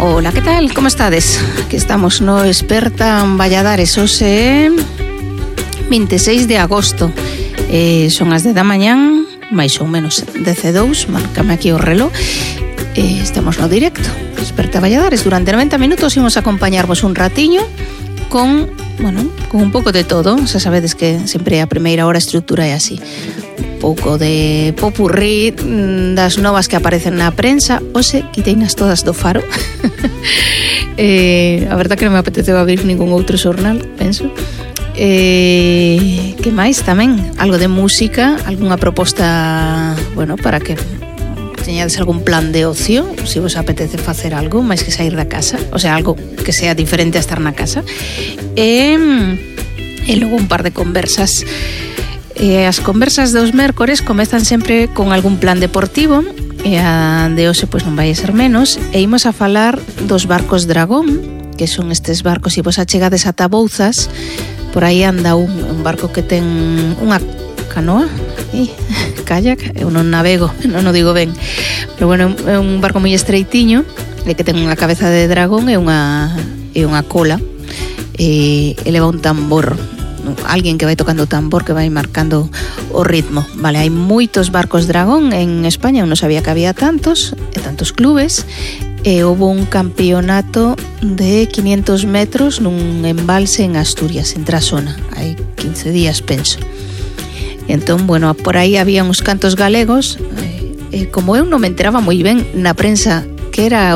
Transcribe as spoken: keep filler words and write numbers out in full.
Hola, que tal? Como estades? Aquí estamos no Experta en Valladares. Hoxe veintiséis de agosto. eh, Son as dez da mañán, máis ou menos dezedous. Márcame aquí o reloj. eh, Estamos no directo Experta Valladares. Durante noventa minutos imos acompañarvos un ratiño con, bueno, con un pouco de todo. Xa sabedes que sempre a primeira hora a estrutura é así, pouco de popurrí das novas que aparecen na prensa. Hoxe quiteinas todas do Faro. eh, a verdad que non me apeteceu abrir ningún outro xornal, penso. Eh, que máis tamén? Algo de música, algunha proposta, bueno, para que teñades algún plan de ocio, se vos apetece facer algo máis que sair da casa, o sea, algo que sea diferente a estar na casa. E, e logo un par de conversas. E as conversas dos mércores comezan sempre con algún plan deportivo, e a de hoxe pois non vai a ser menos, e imos a falar dos barcos Dragón, que son estes barcos, se vos achegades ata Bouzas, por aí anda un, un barco que ten unha canoa, e, kayak, eu non navego, non o digo ben, pero bueno, é un barco moi estreitiño, e que ten unha cabeza de dragón e unha, e unha cola, e, e leva un tambor, alguén que vai tocando o tambor, que vai marcando o ritmo. Vale, hai moitos barcos Dragón en España, eu non sabía que había tantos, e tantos clubes, e houve un campeonato de quinientos metros nun embalse en Asturias, en Trasona, hai quince días, penso. E entón, bueno, por aí había uns cantos galegos, e como eu non me enteraba moi ben na prensa que era